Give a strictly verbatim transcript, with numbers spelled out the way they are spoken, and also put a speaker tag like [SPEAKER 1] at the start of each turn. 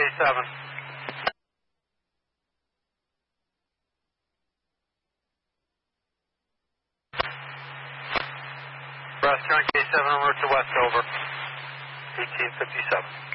[SPEAKER 1] seven. Restaurant K seven, alert to Westover, eighteen fifty-seven.